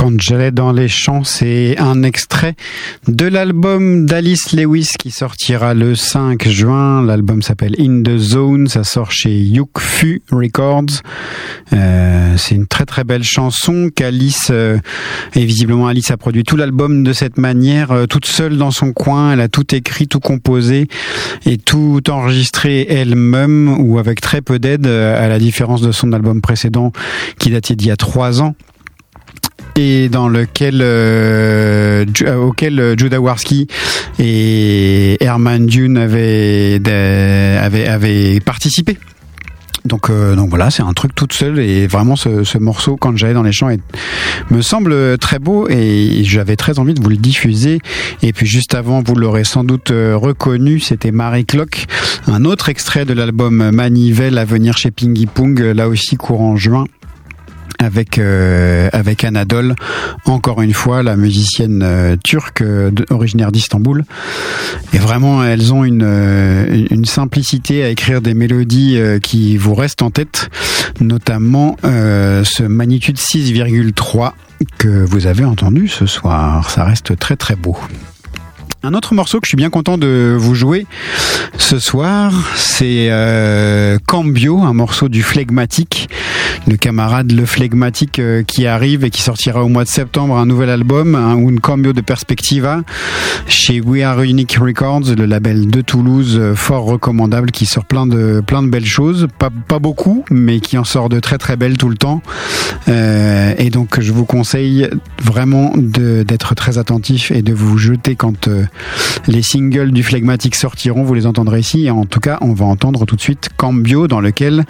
Quand j'allais dans les champs, c'est un extrait de l'album d'Alice Lewis qui sortira le 5 juin. L'album s'appelle In the Zone, ça sort chez Yuk Fu Records. C'est une très très belle chanson qu'Alice, et visiblement Alice a produit tout l'album de cette manière, toute seule dans son coin. Elle a tout écrit, tout composé et tout enregistré elle-même ou avec très peu d'aide, à la différence de son album précédent qui datait d'il y a 3 ans. Et dans lequel auquel Joe Dawarski et Herman Dune avaient participé. Donc voilà, c'est un truc toute seule et vraiment ce morceau Quand j'allais dans les champs me semble très beau et j'avais très envie de vous le diffuser. Et puis juste avant, vous l'aurez sans doute reconnu, c'était Marie Clock, un autre extrait de l'album Manivelle à venir chez Pingy Pong, là aussi courant juin. Avec Anadol, encore une fois la musicienne turque originaire d'Istanbul, et vraiment elles ont une simplicité à écrire des mélodies qui vous restent en tête, notamment ce Magnitude 6,3 que vous avez entendu ce soir. Ça reste très très beau. Un autre morceau que je suis bien content de vous jouer ce soir, c'est Cambio, un morceau du Flegmatique, le camarade Le Flegmatique qui arrive et qui sortira au mois de septembre un nouvel album, Un Cambio de Perspectiva, chez We Are Unique Records, le label de Toulouse, fort recommandable, qui sort plein de belles choses, pas beaucoup, mais qui en sort de très très belles tout le temps. Et donc je vous conseille vraiment d'être très attentif et de vous jeter quand les singles du Flegmatique sortiront, vous les entendrez ici. Et en tout cas, on va entendre tout de suite Cambio, dans lequel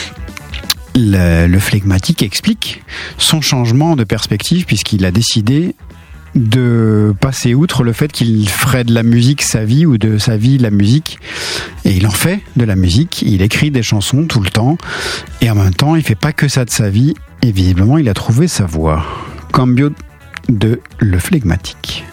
le Flegmatique explique son changement de perspective, puisqu'il a décidé de passer outre le fait qu'il ferait de la musique sa vie, ou de sa vie la musique, et il en fait de la musique. Il écrit des chansons tout le temps, et en même temps il fait pas que ça de sa vie, et visiblement il a trouvé sa voie. Cambio de Le Flegmatique.